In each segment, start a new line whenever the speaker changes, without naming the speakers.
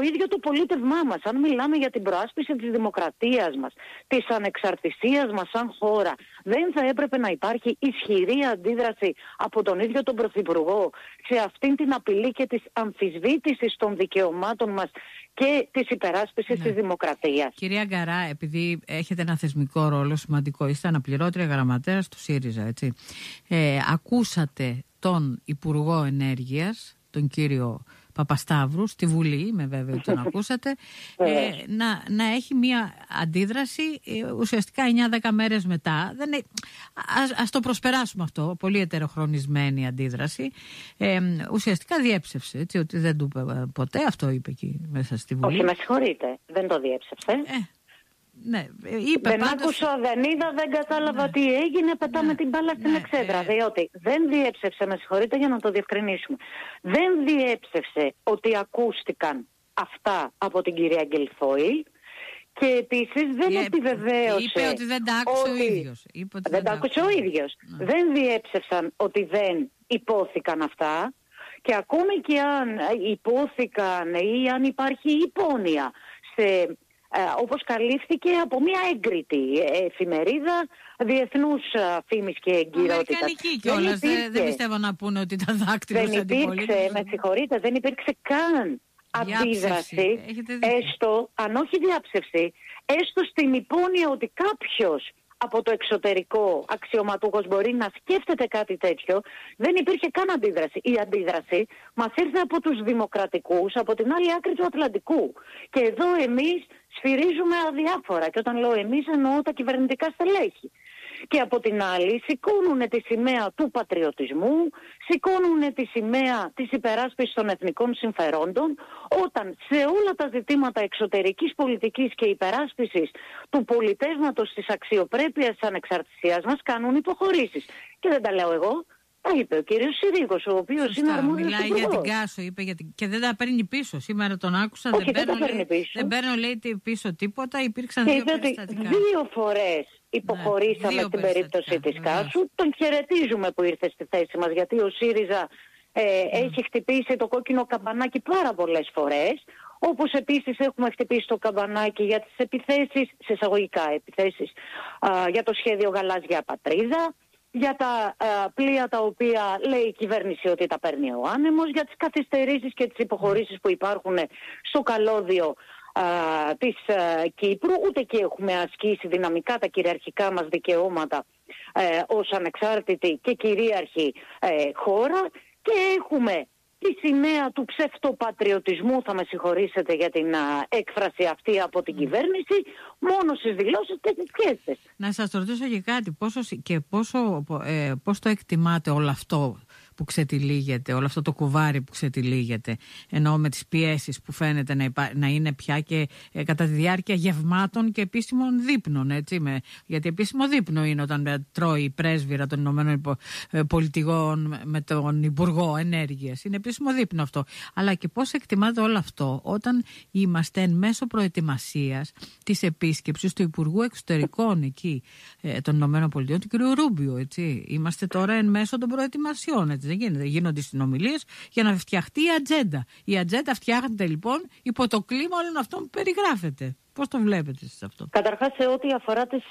ίδιο το πολίτευμά μας. Αν μιλάμε για την προάσπιση της δημοκρατίας μας, της ανεξαρτησίας μας σαν χώρα, δεν θα έπρεπε να υπάρχει ισχυρή αντίδραση από τον ίδιο τον Πρωθυπουργό σε αυτήν την απειλή και της αμφισβήτησης των δικαιωμάτων μας και της υπεράσπισης της δημοκρατίας?
Κυρία Γκαρά, επειδή έχετε ένα θεσμικό ρόλο σημαντικό, είστε αναπληρώτρια γραμματέας του ΣΥΡΙΖΑ, έτσι. Ακούσατε τον Υπουργό Ενέργειας, τον κύριο Παπασταύρου, στη Βουλή, είμαι βέβαιη ότι τον ακούσατε, να έχει μια αντίδραση ουσιαστικά 9-10 μέρες μετά. Ας το προσπεράσουμε αυτό, πολύ ετεροχρονισμένη αντίδραση. Ουσιαστικά διέψευσε, έτσι, ότι δεν του είπε ποτέ, αυτό είπε εκεί μέσα στη Βουλή.
Όχι, με συγχωρείτε, δεν το διέψευσε.
Ναι, είπε
δεν
πάντως...
άκουσα, δεν είδα, δεν κατάλαβα τι έγινε. Πετάμε την μπάλα στην εξέδρα. Διότι δεν διέψευσε, με συγχωρείτε για να το διευκρινίσουμε, δεν διέψευσε ότι ακούστηκαν αυτά από την κυρία Γκελφόιλ και επίσης δεν επιβεβαίωσε.
Είπε ότι δεν τα άκουσε ο ίδιος.
Δεν τα άκουσε ο ίδιος. Δεν διέψευσαν ότι δεν υπόθηκαν αυτά. Και ακόμη και αν υπόθηκαν ή αν υπάρχει υπόνοια σε... όπως καλύφθηκε από μια έγκριτη εφημερίδα διεθνούς φήμης και εγκυρότητας.
Αμερικανική κιόλας, δεν πιστεύω να πούνε ότι τα δάκτυλα
δεν υπήρξε, με συγχωρείτε, δεν υπήρξε καν αντίδραση, έστω, αν όχι διάψευση, έστω στην υπόνοια ότι κάποιος από το εξωτερικό αξιωματούχος μπορεί να σκέφτεται κάτι τέτοιο, δεν υπήρχε καν αντίδραση. Η αντίδραση μας ήρθε από τους δημοκρατικούς, από την άλλη άκρη του Ατλαντικού. Και εδώ εμείς σφυρίζουμε αδιάφορα. Και όταν λέω εμείς, εννοώ τα κυβερνητικά στελέχη. Και από την άλλη σηκώνουν τη σημαία του πατριωτισμού, σηκώνουν τη σημαία της υπεράσπισης των εθνικών συμφερόντων, όταν σε όλα τα ζητήματα εξωτερικής πολιτικής και υπεράσπισης του πολιτεύματος, της αξιοπρέπειας, της ανεξαρτησίας μας κάνουν υποχωρήσεις. Και δεν τα λέω εγώ. Τα είπε ο κύριος Συρίγος, ο οποίος είναι αρμόδιος
υπουργός. Μιλάει για την Κάσο, είπε και δεν τα παίρνει πίσω. Σήμερα τον άκουσα,
όχι,
δεν παίρνω λέει πίσω τίποτα, υπήρξαν δύο περιστατικά.
2 φορές υποχωρήσαμε στην περίπτωση της Κάσου. Τον χαιρετίζουμε που ήρθε στη θέση μας, γιατί ο ΣΥΡΙΖΑ έχει χτυπήσει το κόκκινο καμπανάκι πάρα πολλές φορές. Όπως επίσης έχουμε χτυπήσει το καμπανάκι για τις επιθέσεις, σε εισαγωγικά επιθέσεις, για το σχέδιο Γαλάζια Πατρίδα, για τα πλοία τα οποία λέει η κυβέρνηση ότι τα παίρνει ο άνεμος, για τις καθυστερήσεις και τις υποχωρήσεις που υπάρχουν στο καλώδιο της Κύπρου. Ούτε εκεί έχουμε ασκήσει δυναμικά τα κυριαρχικά μας δικαιώματα ως ανεξάρτητη και κυρίαρχη χώρα, και έχουμε τη σημαία του ψευτοπατριωτισμού, θα με συγχωρήσετε για την έκφραση αυτή, από την κυβέρνηση, μόνο στις δηλώσεις και τις πιέσεις.
Να σας ρωτήσω και κάτι, πώς το εκτιμάτε όλο αυτό που ξετυλίγεται, όλο αυτό το κουβάρι που ξετυλίγεται, ενώ με τις πιέσεις που φαίνεται να είναι πια και κατά τη διάρκεια γευμάτων και επίσημων δείπνων, έτσι, γιατί επίσημο δείπνο είναι όταν τρώει η πρέσβυρα των Ηνωμένων Πολιτειών με τον Υπουργό Ενέργειας, είναι επίσημο δείπνο αυτό. Αλλά και πώς εκτιμάτε όλο αυτό όταν είμαστε εν μέσω προετοιμασίας της επίσκεψης του Υπουργού Εξωτερικών εκεί των Ηνωμένων Πολιτειών, του κ. Ρούμπιο, έτσι. Είμαστε τώρα εν μέσω των προετοιμασιών, έτσι. Δεν γίνεται. Γίνονται συνομιλίες για να φτιαχτεί η ατζέντα. Η ατζέντα φτιάχνεται λοιπόν υπό το κλίμα όλων αυτών που περιγράφεται. Πώς το βλέπετε εσείς αυτό?
Καταρχάς, σε ό,τι αφορά τις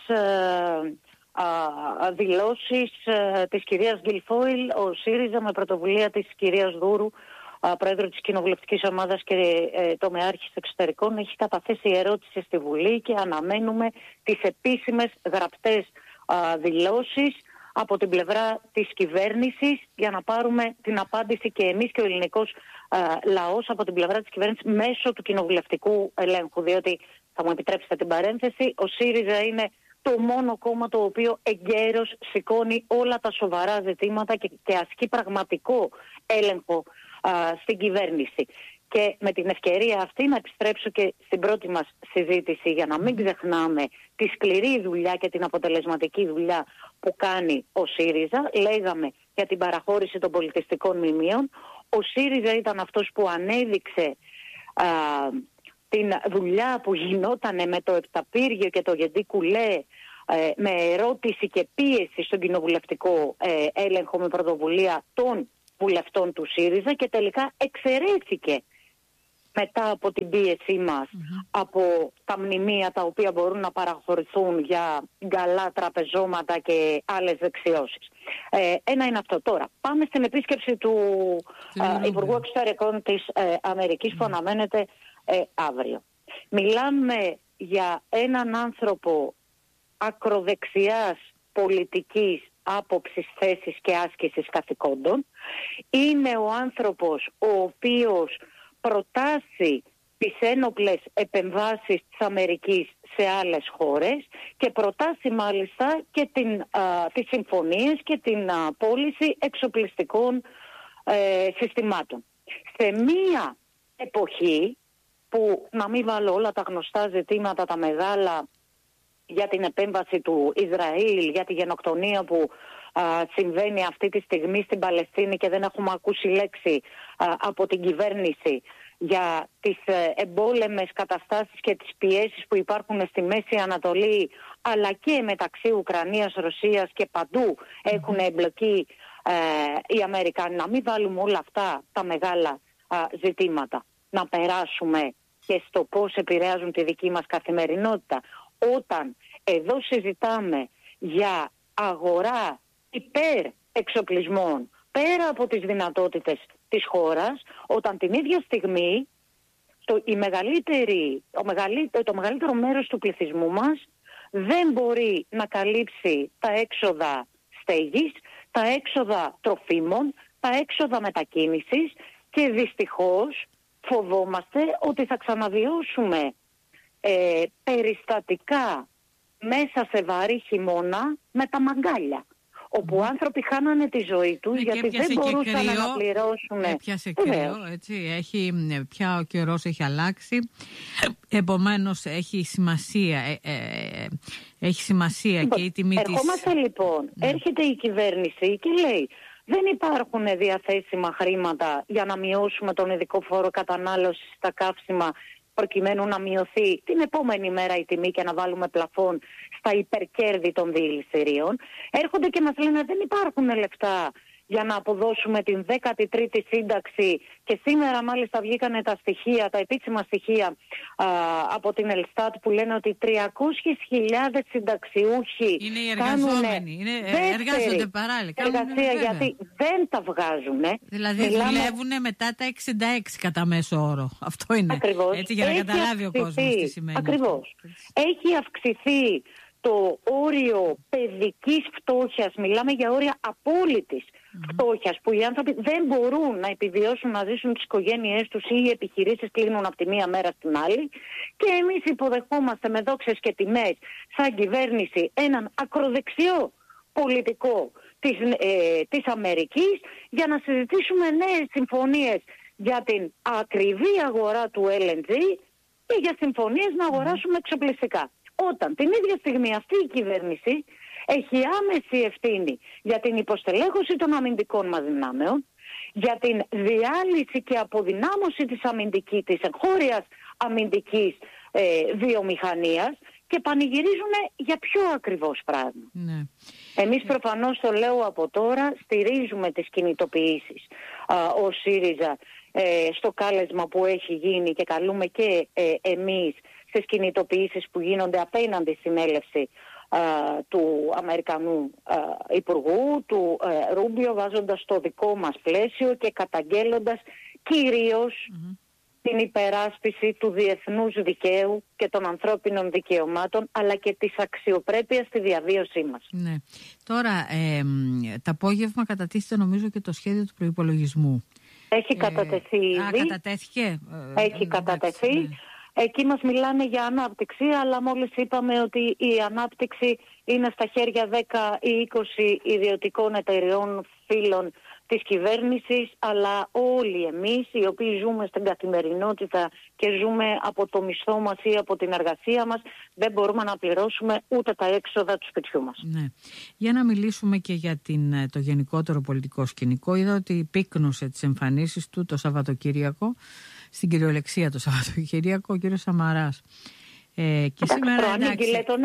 δηλώσεις της κυρίας Γκιλφόιλ, ο ΣΥΡΙΖΑ με πρωτοβουλία της κυρίας Δούρου, πρόεδρο της κοινοβουλευτικής ομάδας και τομεάρχης εξωτερικών, έχει καταθέσει ερώτηση στη Βουλή και αναμένουμε τις επίσημες γραπτές δηλώσεις από την πλευρά της κυβέρνησης για να πάρουμε την απάντηση και εμείς και ο ελληνικός λαός από την πλευρά της κυβέρνησης μέσω του κοινοβουλευτικού ελέγχου. Διότι, θα μου επιτρέψετε την παρένθεση, ο ΣΥΡΙΖΑ είναι το μόνο κόμμα το οποίο εγκαίρως σηκώνει όλα τα σοβαρά ζητήματα και ασκεί πραγματικό έλεγχο στην κυβέρνηση. Και με την ευκαιρία αυτή να επιστρέψω και στην πρώτη μας συζήτηση, για να μην ξεχνάμε τη σκληρή δουλειά και την αποτελεσματική δουλειά που κάνει ο ΣΥΡΙΖΑ. Λέγαμε για την παραχώρηση των πολιτιστικών μνημείων. Ο ΣΥΡΙΖΑ ήταν αυτός που ανέδειξε την δουλειά που γινόταν με το Επταπύργιο και το Γεντή Κουλέ, με ερώτηση και πίεση στον κοινοβουλευτικό έλεγχο με πρωτοβουλία των βουλευτών του ΣΥΡΙΖΑ, και τελικά εξαιρέθηκε μετά από την πίεσή μας, από τα μνημεία τα οποία μπορούν να παραχωρηθούν για γκαλά τραπεζώματα και άλλες δεξιώσεις. Ένα είναι αυτό. Τώρα, πάμε στην επίσκεψη του Υπουργού Εξωτερικών της Αμερικής που αναμένεται αύριο. Μιλάμε για έναν άνθρωπο ακροδεξιάς πολιτικής άποψης, θέσης και άσκησης καθηκόντων. Είναι ο άνθρωπος ο οποίος προτάσει τις ένοπλες επεμβάσεις της Αμερικής σε άλλες χώρες και προτάσει μάλιστα και τις συμφωνίες και την πώληση εξοπλιστικών συστημάτων. Σε μία εποχή που, να μην βάλω όλα τα γνωστά ζητήματα, τα μεγάλα, για την επέμβαση του Ισραήλ, για τη γενοκτονία που συμβαίνει αυτή τη στιγμή στην Παλαιστίνη και δεν έχουμε ακούσει λέξη από την κυβέρνηση, για τις εμπόλεμες καταστάσεις και τις πιέσεις που υπάρχουν στη Μέση Ανατολή, αλλά και μεταξύ Ουκρανίας, Ρωσίας και παντού έχουν εμπλοκεί οι Αμερικανοί. Να μην βάλουμε όλα αυτά τα μεγάλα ζητήματα, να περάσουμε και στο πώς επηρεάζουν τη δική μας καθημερινότητα. Όταν εδώ συζητάμε για αγορά υπέρ εξοπλισμών πέρα από τις δυνατότητες της χώρας, όταν την ίδια στιγμή το μεγαλύτερο μέρος του πληθυσμού μας δεν μπορεί να καλύψει τα έξοδα στέγης, τα έξοδα τροφίμων, τα έξοδα μετακίνησης και δυστυχώς φοβόμαστε ότι θα ξαναβιώσουμε περιστατικά μέσα σε βαρύ χειμώνα με τα μαγκάλια, όπου άνθρωποι χάνανε τη ζωή τους γιατί δεν μπορούσαν να πληρώσουν.
Έπιασε κρύο, έτσι, πια ο καιρός έχει αλλάξει, επομένως έχει σημασία και η τιμή της.
Ερχόμαστε λοιπόν, έρχεται η κυβέρνηση και λέει δεν υπάρχουν διαθέσιμα χρήματα για να μειώσουμε τον ειδικό φόρο κατανάλωσης στα καύσιμα, προκειμένου να μειωθεί την επόμενη μέρα η τιμή και να βάλουμε πλαφόν στα υπερκέρδη των δηληστηρίων. Έρχονται και μας λένε δεν υπάρχουν λεφτά για να αποδώσουμε την 13η σύνταξη και σήμερα μάλιστα βγήκανε τα στοιχεία, τα επίσημα στοιχεία από την Ελστάτ που λένε ότι 300.000 συνταξιούχοι
είναι οι εργαζόμενοι, εργάζονται παράλληλα.
Εργασία γιατί δεν τα βγάζουν.
Δηλαδή δουλεύουν μετά τα 66 κατά μέσο όρο. Αυτό είναι.
Ακριβώς.
Έτσι, για να καταλάβει ο κόσμος τι σημαίνει.
Ακριβώς. Έχει αυξηθεί το όριο παιδικής φτώχειας, μιλάμε για όρια απόλυτης φτώχειας, που οι άνθρωποι δεν μπορούν να επιβιώσουν, να ζήσουν τις οικογένειές τους ή οι επιχειρήσεις κλείνουν από τη μία μέρα στην άλλη. Και εμείς υποδεχόμαστε με δόξες και τιμές σαν κυβέρνηση έναν ακροδεξιό πολιτικό της Αμερικής για να συζητήσουμε νέες συμφωνίες για την ακριβή αγορά του LNG και για συμφωνίες να αγοράσουμε εξοπλιστικά. Όταν την ίδια στιγμή αυτή η κυβέρνηση έχει άμεση ευθύνη για την υποστελέχωση των αμυντικών μας δυνάμεων, για την διάλυση και αποδυνάμωση της εγχώριας αμυντικής βιομηχανίας και πανηγυρίζουν για πιο ακριβώς πράγμα.
Ναι.
Εμείς προφανώς, το λέω από τώρα, στηρίζουμε τις κινητοποιήσεις ως ΣΥΡΙΖΑ στο κάλεσμα που έχει γίνει και καλούμε και εμείς στις κινητοποιήσεις που γίνονται απέναντι στην έλευση του Αμερικανού Υπουργού, του Ρούμπιο, βάζοντας το δικό μας πλαίσιο και καταγγέλλοντας κυρίως την υπεράσπιση του διεθνούς δικαίου και των ανθρώπινων δικαιωμάτων, αλλά και της αξιοπρέπειας στη διαβίωσή μας.
Ναι. Τώρα, το απόγευμα κατατίθεται νομίζω και το σχέδιο του προϋπολογισμού.
Έχει κατατεθεί ήδη.
Κατατέθηκε.
Έχει κατατεθεί. Ναι. Εκεί μας μιλάνε για ανάπτυξη, αλλά μόλις είπαμε ότι η ανάπτυξη είναι στα χέρια 10 ή 20 ιδιωτικών εταιριών φίλων της κυβέρνησης, αλλά όλοι εμείς οι οποίοι ζούμε στην καθημερινότητα και ζούμε από το μισθό μας ή από την εργασία μας, δεν μπορούμε να πληρώσουμε ούτε τα έξοδα του σπιτιού μας.
Ναι. Για να μιλήσουμε και για το γενικότερο πολιτικό σκηνικό. Είδα ότι πύκνωσε τις εμφανίσεις του το Σαββατοκύριακο, στην κυριολεξία το Σαββατοκύριακο, ο κύριος Σαμαράς. Και σήμερα,
ανήγγειλε το νέο.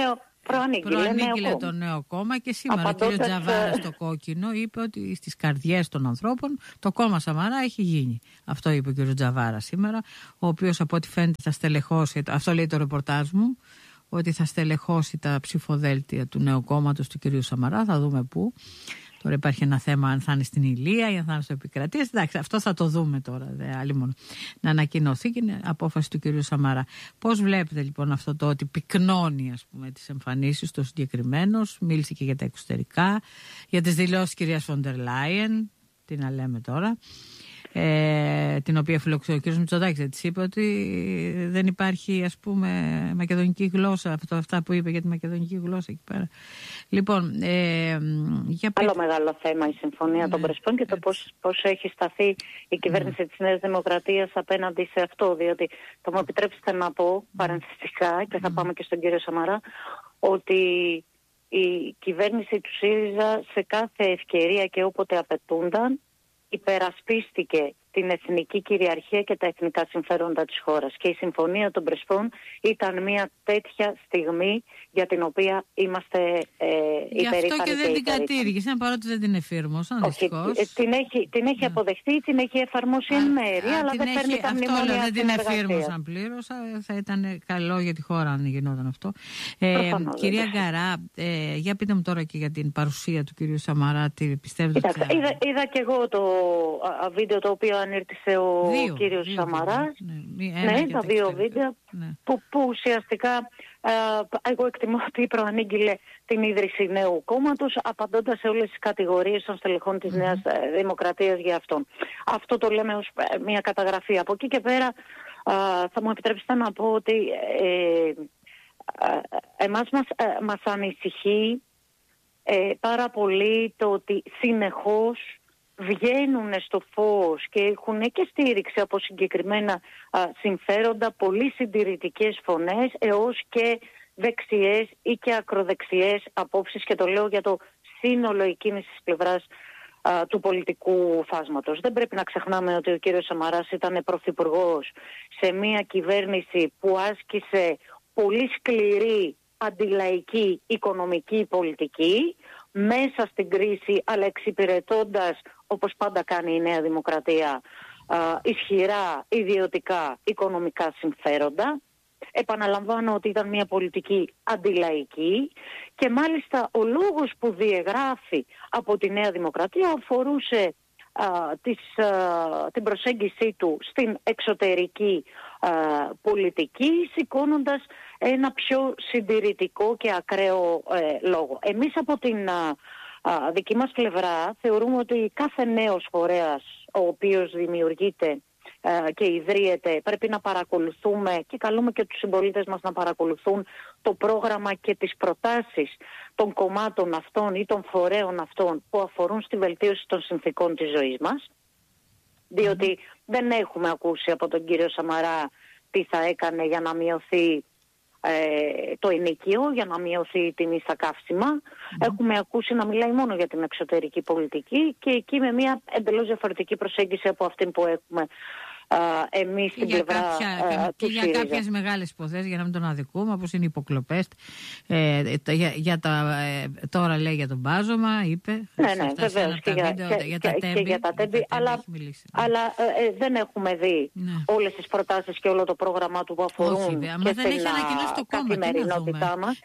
προανήγγειλε το νέο κόμμα και σήμερα ο κ. Τζαβάρας στο κόκκινο είπε ότι στις καρδιές των ανθρώπων το κόμμα Σαμαρά έχει γίνει. Αυτό είπε ο κ. Τζαβάρας σήμερα, ο οποίος από ό,τι φαίνεται θα στελεχώσει, αυτό λέει το ρεπορτάζ μου, ότι θα στελεχώσει τα ψηφοδέλτια του νέου κόμματος του κ. Σαμαρά, θα δούμε πού. Τώρα υπάρχει ένα θέμα αν θα είναι στην Ηλία ή αν θα είναι στο Επικρατείας. Εντάξει, αυτό θα το δούμε τώρα. Άλλη μόνο να ανακοινωθεί και είναι απόφαση του κ. Σαμαρά. Πώς βλέπετε λοιπόν αυτό το ότι πυκνώνει, ας πούμε, τις εμφανίσεις του συγκεκριμένος? Μίλησε και για τα εξωτερικά, για τις δηλώσεις της κυρίας Φοντερ Λάιεν. Τι να λέμε τώρα. Την οποία φιλοξενεί ο κ. Μητσοτάκης, της είπε ότι δεν υπάρχει, ας πούμε, μακεδονική γλώσσα, αυτά που είπε για τη μακεδονική γλώσσα εκεί πέρα. Λοιπόν,
άλλο μεγάλο θέμα η Συμφωνία των Πρεσπών και το πώς έχει σταθεί η κυβέρνηση της Νέας Δημοκρατίας απέναντι σε αυτό, διότι θα μου επιτρέψετε να πω παρενθετικά και θα πάμε και στον κύριο Σαμαρά, ότι η κυβέρνηση του ΣΥΡΙΖΑ σε κάθε ευκαιρία και όποτε απαιτούνταν υπερασπίστηκε την εθνική κυριαρχία και τα εθνικά συμφέροντα της χώρας. Και η Συμφωνία των Πρεσπών ήταν μια τέτοια στιγμή για την οποία είμαστε υπερήφανοι.
Γι' αυτό και δεν την κατήργησαν, παρότι δεν την εφήρμοσαν.
Όχι, την έχει αποδεχτεί, την έχει εφαρμόσει εν μέρη, αλλά δεν παίρνει τα μνημόνια.
Δεν την εφήρμοσαν πλήρως. Θα ήταν καλό για τη χώρα αν γινόταν αυτό. Κυρία Γκαρά, για πείτε μου τώρα και για την παρουσία του κυρίου Σαμαρά. Τι πιστεύετε?
Είδα και εγώ το βίντεο το οποίο ανήρτησε ο κύριος Σαμαράς. Τα δύο βίντεο που ουσιαστικά εγώ εκτιμώ ότι προανήγγειλε την ίδρυση νέου κόμματος, απαντώντας σε όλες τις κατηγορίες των στελεχών της Νέας Δημοκρατίας για αυτόν. Αυτό το λέμε ως μια καταγραφή. Από εκεί και πέρα θα μου επιτρέψετε να πω ότι εμάς μας ανησυχεί πάρα πολύ το ότι συνεχώς βγαίνουν στο φως και έχουν και στήριξη από συγκεκριμένα συμφέροντα πολύ συντηρητικές φωνές έως και δεξιές ή και ακροδεξιές απόψεις, και το λέω για το σύνολο εκείνης της πλευράς του πολιτικού φάσματος. Δεν πρέπει να ξεχνάμε ότι ο κύριος Σαμαράς ήταν πρωθυπουργός σε μια κυβέρνηση που άσκησε πολύ σκληρή αντιλαϊκή οικονομική πολιτική μέσα στην κρίση, αλλά εξυπηρετώντας, όπως πάντα κάνει η Νέα Δημοκρατία, ισχυρά ιδιωτικά οικονομικά συμφέροντα. Επαναλαμβάνω ότι ήταν μια πολιτική αντιλαϊκή και μάλιστα ο λόγος που διεγράφει από τη Νέα Δημοκρατία αφορούσε την προσέγγιση του στην εξωτερική πολιτική, σηκώνοντας ένα πιο συντηρητικό και ακραίο λόγο. Εμείς από την δική μας πλευρά θεωρούμε ότι κάθε νέος φορέας ο οποίος δημιουργείται και ιδρύεται πρέπει να παρακολουθούμε, και καλούμε και τους συμπολίτες μας να παρακολουθούν το πρόγραμμα και τις προτάσεις των κομμάτων αυτών ή των φορέων αυτών που αφορούν στη βελτίωση των συνθηκών της ζωής μας, διότι δεν έχουμε ακούσει από τον κύριο Σαμαρά τι θα έκανε για να μειωθεί το ενοίκιο, για να μειωθεί η τιμή στα καύσιμα. Έχουμε ακούσει να μιλάει μόνο για την εξωτερική πολιτική και εκεί με μια εντελώς διαφορετική προσέγγιση από αυτή που έχουμε εμείς στην πλευρά του ΣΥΡΙΖΑ. Για κάποιες μεγάλες υποθέσεις, για να μην τον αδικούμε, όπως είναι οι υποκλοπές, τώρα λέει για τον μπάζωμα, είπε. Ναι, βεβαίως, και για τα τέμπη, αλλά δεν έχουμε δει όλες τις προτάσεις και όλο το πρόγραμμά του που αφορούν και στην καθημερινότητά μας.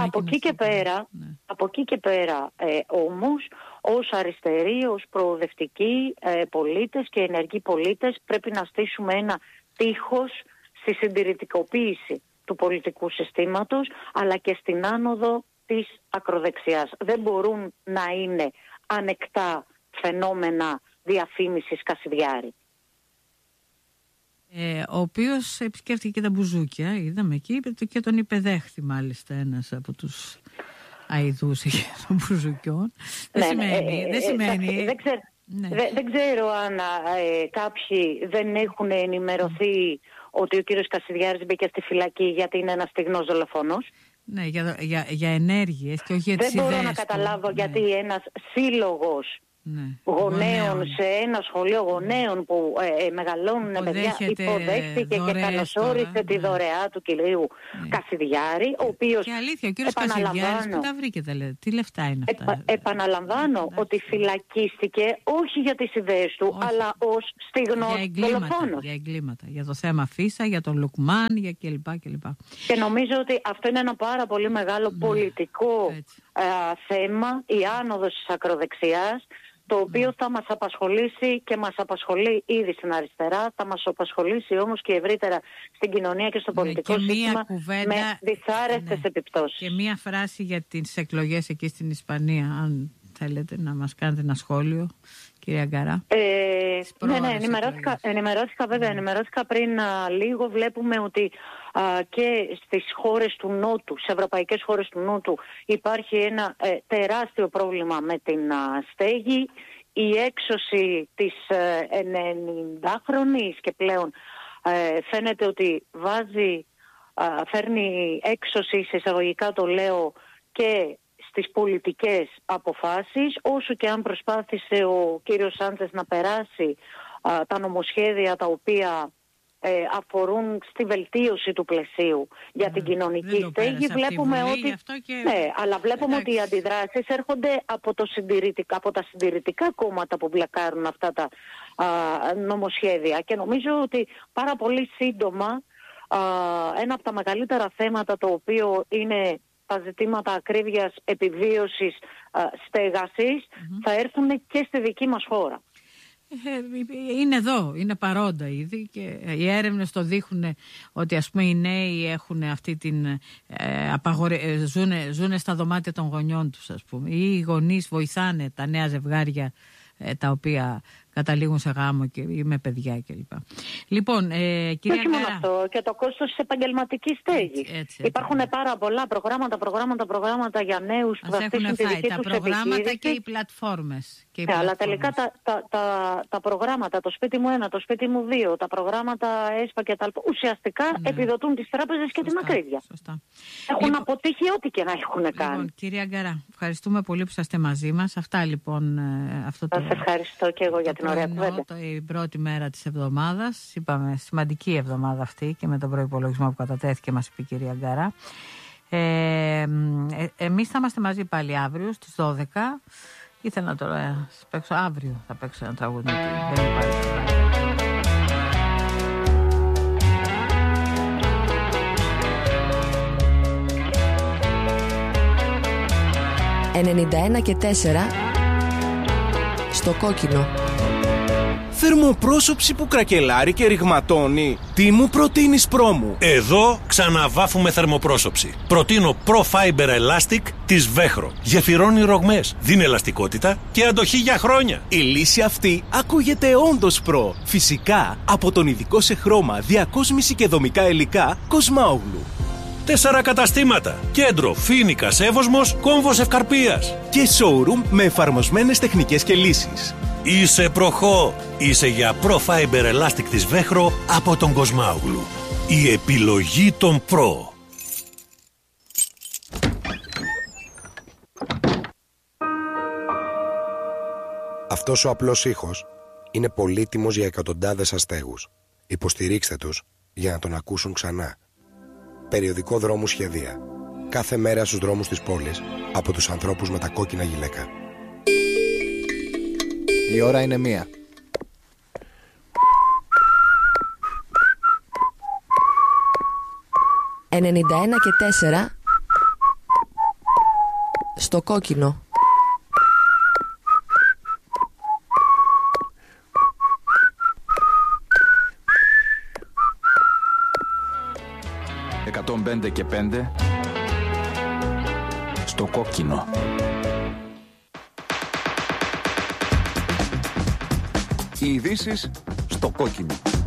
Από εκεί και πέρα όμως, ως αριστεροί, ως προοδευτικοί πολίτες και ενεργοί πολίτες πρέπει να στήσουμε ένα τείχος στη συντηρητικοποίηση του πολιτικού συστήματος, αλλά και στην άνοδο της ακροδεξιάς. Δεν μπορούν να είναι ανεκτά φαινόμενα διαφήμισης Κασιδιάρη.
Ο οποίος επισκέφθηκε και τα μπουζούκια, είδαμε εκεί, και τον υπεδέχθη μάλιστα ένας από τους αηδούς των μπουζουκιών. Δεν σημαίνει.
Δεν ξέρω αν κάποιοι δεν έχουν ενημερωθεί ότι ο κύριος Κασιδιάρης μπήκε στη φυλακή γιατί είναι ένας στιγνός δολοφόνος.
Ναι, για ενέργειες και όχι για τις ιδέες.
Δεν μπορώ να καταλάβω γιατί ένας σύλλογος γονέων σε ένα σχολείο γονέων που μεγαλώνουν παιδιά, υποδέχτηκε και καλωσόρισε τη δωρεά του κυρίου Κασιδιάρη, ο οποίος,
και αλήθεια, ο κύριος Κασιδιάρης που τα βρήκε, τι λεφτά είναι αυτά?
Επαναλαμβάνω ότι φυλακίστηκε όχι για τις ιδέες του, αλλά ως στιγνός δολοφόνος.
Για εγκλήματα, για το θέμα Φίσα, για τον Λουκμάν, για κλπ.
Και νομίζω ότι αυτό είναι ένα πάρα πολύ μεγάλο πολιτικό θέμα, η άνοδος της ακροδεξιάς, το οποίο θα μας απασχολήσει και μας απασχολεί ήδη στην αριστερά, θα μας απασχολήσει όμως και ευρύτερα στην κοινωνία και στο πολιτικό σύστημα με δυσάρεστες επιπτώσεις.
Και μία φράση για τις εκλογές εκεί στην Ισπανία, αν θέλετε να μας κάνετε ένα σχόλιο, κυρία Γκαρά.
Ενημερώθηκα πριν λίγο. Βλέπουμε ότι και στις χώρες του Νότου, σε ευρωπαϊκές χώρες του Νότου, υπάρχει ένα τεράστιο πρόβλημα με την στέγη. Η έξωση της 90χρονης και πλέον φαίνεται ότι φέρνει έξωση, σε εισαγωγικά το λέω, και στις πολιτικές αποφάσεις, όσο και αν προσπάθησε ο κύριος Σάντσες να περάσει τα νομοσχέδια τα οποία αφορούν στη βελτίωση του πλαισίου για την κοινωνική στέγη. Βλέπουμε ότι αλλά βλέπουμε ότι οι αντιδράσεις έρχονται από τα συντηρητικά κόμματα που μπλεκάρουν αυτά τα νομοσχέδια, και νομίζω ότι πάρα πολύ σύντομα ένα από τα μεγαλύτερα θέματα, το οποίο είναι τα ζητήματα ακρίβειας, επιβίωσης, στέγασης, θα έρθουν και στη δική μας χώρα.
Είναι εδώ, είναι παρόντα ήδη, και οι έρευνες το δείχνουν ότι, ας πούμε, οι νέοι έχουν αυτή την ζουνε στα δωμάτια των γονιών τους, ας πούμε, ή οι γονείς βοηθάνε τα νέα ζευγάρια τα οποία καταλήγουν σε γάμο ή με παιδιά κλπ. Λοιπόν, κυρία
όχι μόνο αυτό, και το κόστος της επαγγελματικής στέγης. Υπάρχουν πάρα πολλά προγράμματα για νέους που θα στήσουν τη δική τους
τα προγράμματα και οι πλατφόρμες.
Αλλά τελικά τα προγράμματα, το σπίτι μου 1, το σπίτι μου 2, τα προγράμματα ΕΣΠΑ και τα λοιπά, ουσιαστικά επιδοτούν τις τράπεζες και την ακρίβεια. Έχουν αποτύχει ό,τι και να έχουν κάνει.
Λοιπόν, κυρία Γκαρά, ευχαριστούμε πολύ που είσαστε μαζί μας. Αυτά λοιπόν.
Σας ευχαριστώ και εγώ για την ωραία κουβέντα.
Η πρώτη μέρα της εβδομάδας, είπαμε, σημαντική εβδομάδα αυτή, και με τον προϋπολογισμό που κατατέθηκε, μας είπε η κυρία Γκαρά. Εμείς θα είμαστε μαζί πάλι αύριο στις 12. Ήθελα τώρα σας παίξω, αύριο θα παίξω ένα τραγούδι. Δεν υπάρχει.
91 και 4 στο κόκκινο.
Θερμοπρόσωψη που κρακελάρει και ρηγματώνει. Τι μου προτείνεις, πρόμου?
Εδώ ξαναβάφουμε θερμοπρόσωψη. Προτείνω Pro Fiber Elastic της Βέχρο. Γεφυρώνει ρογμές, δίνει ελαστικότητα και αντοχή για χρόνια.
Η λύση αυτή ακούγεται όντως προ. Φυσικά από τον ειδικό σε χρώμα, διακόσμηση και δομικά υλικά Κοσμάογλου.
4 καταστήματα. Κέντρο, Φοίνικας, Εύωσμος, Κόμβος Ευκαρπίας.
Και showroom με εφαρμοσμένες τεχνικές και λύσεις.
Είσαι προχώ. Είσαι για Pro Fiber Elastic της Βέχρο από τον Κοσμάογλου. Η επιλογή των Pro.
Αυτός ο απλός ήχος είναι πολύτιμος για εκατοντάδες αστέγους. Υποστηρίξτε τους για να τον ακούσουν ξανά. Περιοδικό δρόμου Σχεδία. Κάθε μέρα στους δρόμους της πόλης από τους ανθρώπους με τα κόκκινα γυλαίκα.
Η ώρα είναι 1.
«91 και 4 στο κόκκινο».
«105 και 5 στο κόκκινο». Οι ειδήσεις στο κόκκινο.